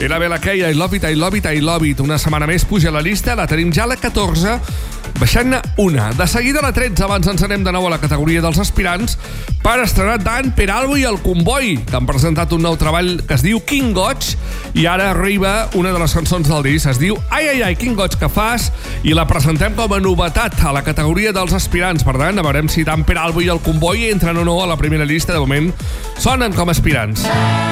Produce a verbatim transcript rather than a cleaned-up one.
Era Bella Key, I Love It, I Love It, I Love It. Una setmana més puja a la llista, la tenim ja a la catorze, baixant-ne una. De seguida a la tretze, abans ens anem de nou a la categoria dels aspirants per estrenar Dan Peralbo i el Comboi, que han presentat un nou treball que es diu Quin Goig, i ara arriba una de les cançons del disc. Es diu Ai, ai, ai, quin goig que fas, i la presentem com a novetat a la categoria dels aspirants. Per tant, veurem si Dan Peralbo i el Comboi entren o no a la primera llista. De moment sonen com a aspirants.